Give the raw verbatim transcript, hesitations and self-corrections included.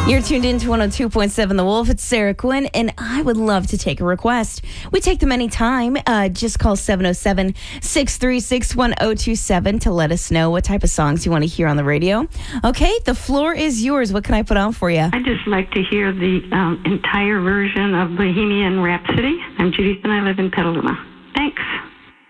You're tuned in to one oh two point seven The Wolf. It's Sarah Quinn, and I would love to take a request. We take them anytime. Uh, just call seven oh seven, six three six, one oh two seven to let us know what type of songs you want to hear on the radio. Okay, the floor is yours. What can I put on for you? I'd just like to hear the um, entire version of Bohemian Rhapsody. I'm Judith, and I live in Petaluma.